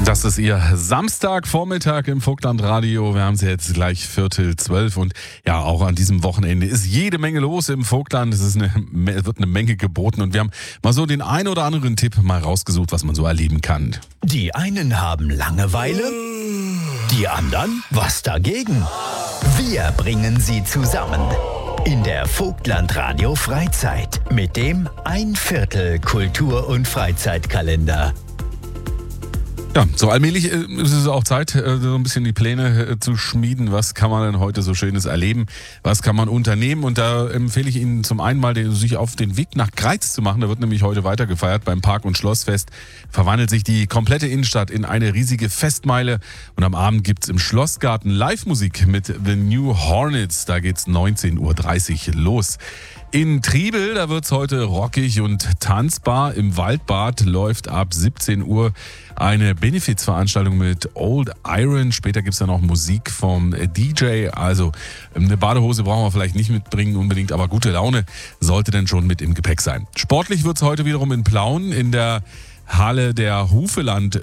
Das ist Ihr Samstagvormittag im Vogtland-Radio. Wir haben es jetzt gleich 11:45 und ja, auch an diesem Wochenende ist jede Menge los im Vogtland. Es wird eine Menge geboten und wir haben mal so den ein oder anderen Tipp mal rausgesucht, was man so erleben kann. Die einen haben Langeweile, die anderen was dagegen. Wir bringen sie zusammen in der Vogtland-Radio Freizeit mit dem 1/4 Kultur- und Freizeitkalender. Ja, so allmählich ist es auch Zeit, so ein bisschen die Pläne zu schmieden. Was kann man denn heute so Schönes erleben? Was kann man unternehmen? Und da empfehle ich Ihnen zum einen mal, sich auf den Weg nach Greiz zu machen. Da wird nämlich heute weiter gefeiert beim Park- und Schlossfest. Verwandelt sich die komplette Innenstadt in eine riesige Festmeile. Und am Abend gibt's im Schlossgarten Live-Musik mit The New Hornets. Da geht's 19:30 Uhr los. In Triebel, da wird's heute rockig und tanzbar. Im Waldbad läuft ab 17 Uhr eine Benefizveranstaltung mit Old Iron. Später gibt's dann auch Musik vom DJ. Also eine Badehose brauchen wir vielleicht nicht mitbringen unbedingt, aber gute Laune sollte dann schon mit im Gepäck sein. Sportlich wird's heute wiederum in Plauen in der Halle der Hufeland